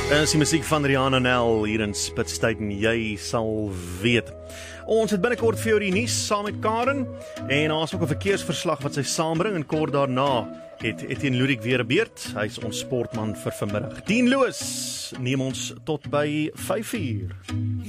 Is die musiek van Rihanna Nel hier in Spitstyd en jy sal weet. Ons het binnekort vir jou die nuus saam met Karen en ons ook 'n verkeersverslag wat sy saambring en kort daarna het Etienne Ludik weer 'n beurt. Hy is ons sportman vir vanmiddag. Dien Loos neem ons tot by 5:00.